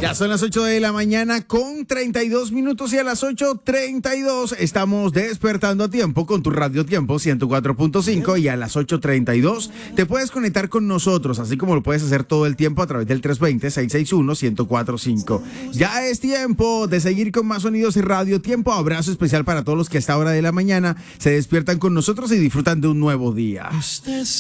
Ya son las 8 de la mañana con 32 minutos y a las 8:32 estamos despertando a tiempo con tu Radio Tiempo 104.5 y a las 8:32 te puedes conectar con nosotros, así como lo puedes hacer todo el tiempo a través del 320-661-1045. Ya es tiempo de seguir con más sonidos y Radio Tiempo. Abrazo especial para todos los que a esta hora de la mañana se despiertan con nosotros y disfrutan de un nuevo día.